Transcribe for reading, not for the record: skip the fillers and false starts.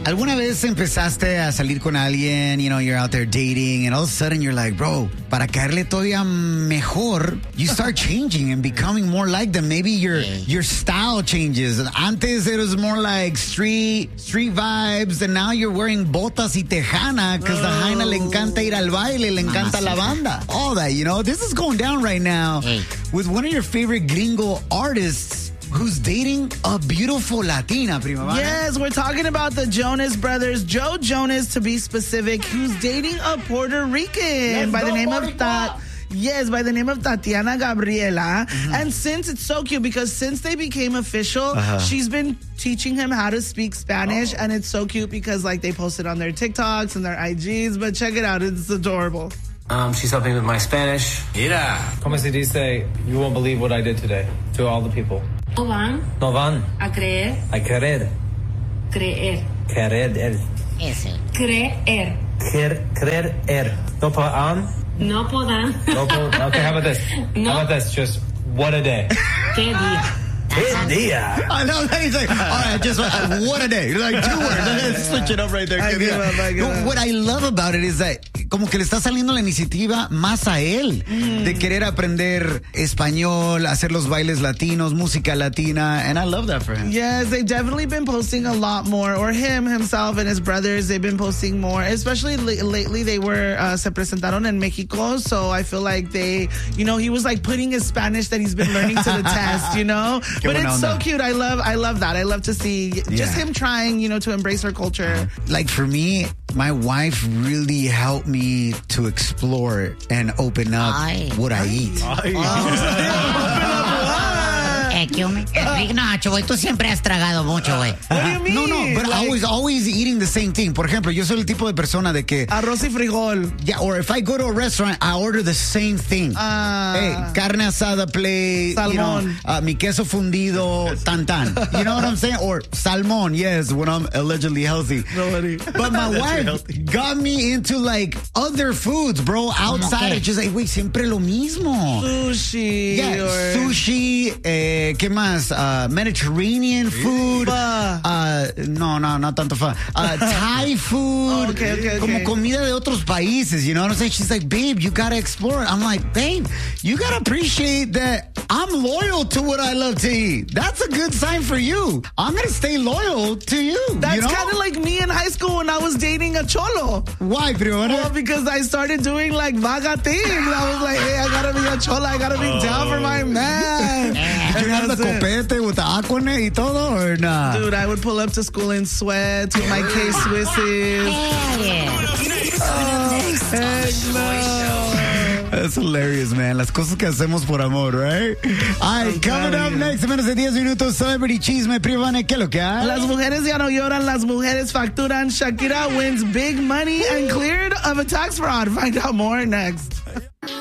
¿Alguna vez empezaste a salir con alguien, you're out there dating, and all of a sudden you're like, bro, para caerle todavía mejor, you start changing and becoming more like them. Maybe your style changes. Antes it was more like street vibes, and now you're wearing botas y tejana because the Jaina le encanta ir al baile, le encanta la banda. All that, This is going down right now with one of your favorite gringo artists who's dating a beautiful Latina, Primavera. Yes, we're talking about the Jonas Brothers, Joe Jonas to be specific, who's dating a Puerto Rican by the name of Tatiana Gabriela. Mm-hmm. And since it's so cute, because since they became official, she's been teaching him how to speak Spanish, and it's so cute because they post it on their TikToks and their IGs, but check it out, it's adorable. She's helping with my Spanish. Mira. Como se dice, you won't believe what I did today to all the people. No van a creer. A querer. Creer. Querer. Eso. Creer. Creer. No podrán. No podrán. Okay, how about this? No. How about this? Just what a day. Qué día. Good dia. I know that he's like, all right, just what a day. Like 2 words. Switch it up right there. I give up. What I love about it is that como que le está saliendo la iniciativa más a él de querer aprender español, hacer los bailes latinos, música latina, and I love that for him. Yes, they've definitely been posting a lot more, or himself and his brothers, they've been posting more, especially lately. They were se presentaron en Mexico, so I feel like he was putting his Spanish that he's been learning to the test, But it's so cute. I love that. I love to see just him trying, to embrace her culture. Like for me, my wife really helped me to explore and open up what I eat. Nacho, güey, tú siempre has tragado mucho, güey. What do you mean? No, but always eating the same thing. Por ejemplo, yo soy el tipo de persona de que arroz y frijol. Yeah, or if I go to a restaurant, I order the same thing. Hey, carne asada plate, salmón. Mi queso fundido, tan. You know what I'm saying? Or salmon, yes, when I'm allegedly healthy. Nobody. But my wife got me into other foods, bro, outside. It's just wait, siempre lo mismo. Sushi. Yeah, sushi, ¿qué más? Mediterranean food. No, not tanto fa. Thai food. Okay. Como comida de otros países, you know what I'm saying? She's like, babe, you gotta explore it. I'm like, babe, you gotta appreciate that I'm loyal to what I love to eat. That's a good sign for you. I'm gonna stay loyal to you. That's kind of like me in high school when I was dating a cholo. Why, Primavera? Well, because I started doing vaga things. I was like, hey, I gotta be a cholo. I gotta be down for my man. Did you have the copete with the aquanet y todo, or nah? Dude, I would pull up to school in sweats with my K-Swisses. Heck no. That's hilarious, man. Las cosas que hacemos por amor, right? All right, coming up next, en menos de 10 minutos, Celebrity Chisme. Privane, ¿qué es lo que hay? Las mujeres ya no lloran, las mujeres facturan. Shakira wins big money and cleared of a tax fraud. Find out more next.